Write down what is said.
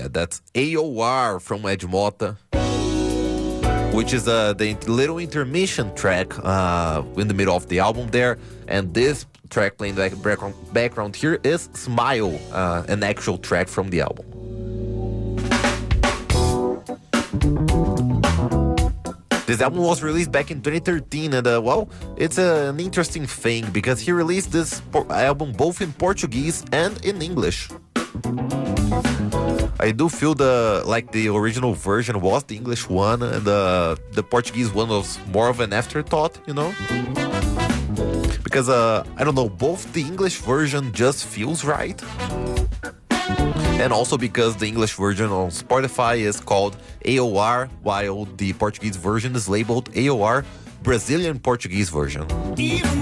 yeah, that's AOR from Edmota, which is the little intermission track in the middle of the album there. And this track playing like background here is Smile, an actual track from the album. This album was released back in 2013, and it's an interesting thing because he released this album both in Portuguese and in English. I do feel the original version was the English one, and the Portuguese one was more of an afterthought, you know? Because, I don't know, both the English version just feels right. And also because the English version on Spotify is called AOR, while the Portuguese version is labeled AOR Brazilian Portuguese version. Even